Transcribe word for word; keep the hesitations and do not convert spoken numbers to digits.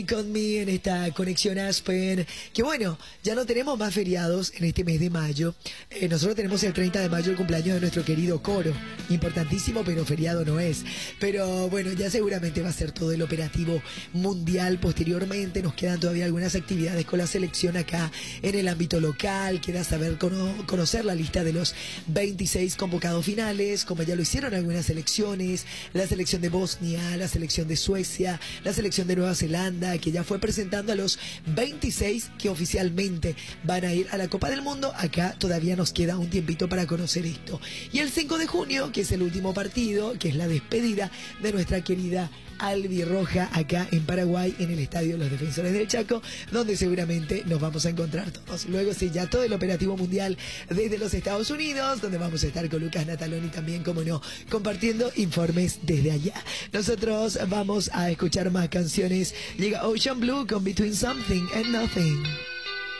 Conmigo en esta conexión Aspen, que bueno, ya no tenemos más feriados en este mes de mayo. Eh, nosotros tenemos el treinta de mayo el cumpleaños de nuestro querido Coro, importantísimo, pero feriado no es. Pero bueno, ya seguramente va a ser todo el operativo mundial posteriormente. Nos quedan todavía algunas actividades con la selección acá en el ámbito local. Queda saber, cono conocer la lista de los veintiséis convocados finales, como ya lo hicieron algunas selecciones, la selección de Bosnia, la selección de Suecia, la selección de Nueva Zelanda, que ya fue presentando a los veintiséis que oficialmente van a ir a la Copa del Mundo. Acá todavía nos queda un tiempito para conocer esto. Y el cinco de junio, que es el último partido, que es la despedida de nuestra querida albirroja acá en Paraguay, en el Estadio Los Defensores del Chaco, donde seguramente nos vamos a encontrar todos. Luego sí, ya todo el operativo mundial desde los Estados Unidos, donde vamos a estar con Lucas Nataloni también, como no, compartiendo informes desde allá. Nosotros vamos a escuchar más canciones. Llega Ocean Blue con Between Something and Nothing.